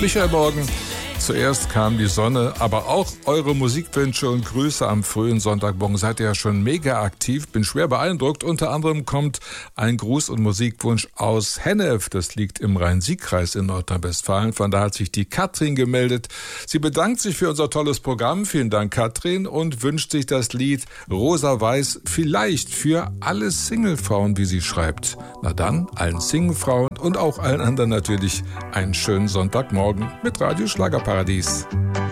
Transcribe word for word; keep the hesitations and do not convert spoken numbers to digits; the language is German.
Michael Morgen. Zuerst kam die Sonne, aber auch eure Musikwünsche und Grüße am frühen Sonntagmorgen. Seid ihr ja schon mega aktiv, bin schwer beeindruckt. Unter anderem kommt ein Gruß- und Musikwunsch aus Hennef. Das liegt im Rhein-Sieg-Kreis in Nordrhein-Westfalen. Von da hat sich die Katrin gemeldet. Sie bedankt sich für unser tolles Programm. Vielen Dank, Katrin, und wünscht sich das Lied Rosa Weiß vielleicht für alle Singlefrauen, wie sie schreibt. Na dann, allen Singlefrauen und auch allen anderen natürlich einen schönen Sonntagmorgen mit Radio Schlagerparadies.